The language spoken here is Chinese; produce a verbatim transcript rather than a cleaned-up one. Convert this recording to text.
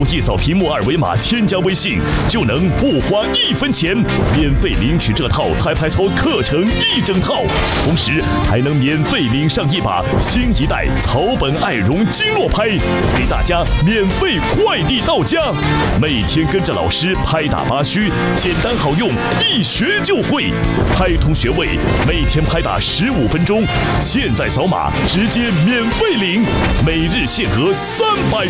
一扫屏幕二维码，添加微信就能不花一分钱免费领取这套拍拍操课程一整套，同时还能免费领上一把新一代草本爱绒经络拍，给大家免费快递到家。每天跟着老师拍打八虚，简单好用，一学就会。拍通穴位，每天拍打十五分钟，现在扫码直接免费领，每日限额三百